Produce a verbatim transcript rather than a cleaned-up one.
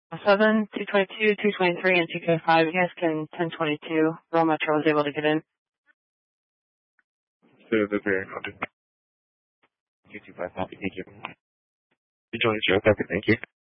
seven, two twenty-two, two twenty-three, and two K five. You guys can ten twenty-two. Roll Metro was able to get in. So the very copy. two two five copy, thank you. two twenty-two, copy, thank you.